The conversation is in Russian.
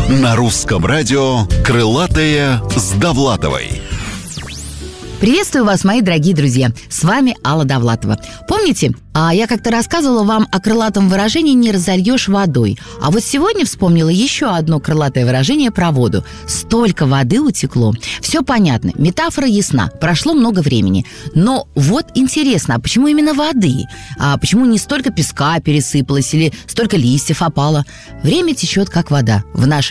На русском радио «Крылатая с Довлатовой». Приветствую вас, мои дорогие друзья. С вами Алла Довлатова. Помните, я как-то рассказывала вам о крылатом выражении «не разольешь водой». А вот сегодня вспомнила еще одно крылатое выражение про воду. Столько воды утекло. Все понятно, метафора ясна, прошло много времени. Но вот интересно, а почему именно воды? А почему не столько песка пересыпалось или столько листьев опало? Время течет, как вода. В нашем